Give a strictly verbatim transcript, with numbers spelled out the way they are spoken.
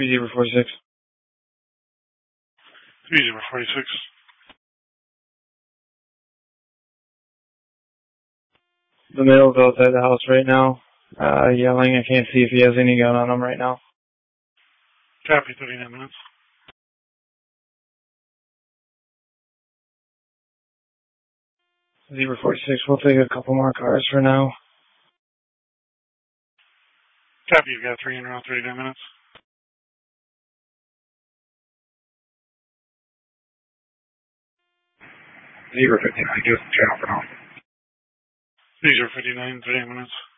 three zero four six. three zero four six. The male's outside the house right now, uh, yelling. I can't see if he has any gun on him right now. Copy, thirty-nine minutes. zero four six, we'll take a couple more cars for now. Copy, you've got three in around thirty-nine minutes. zero fifty-nine, just channel for now. zero fifty-nine, thirty-nine minutes.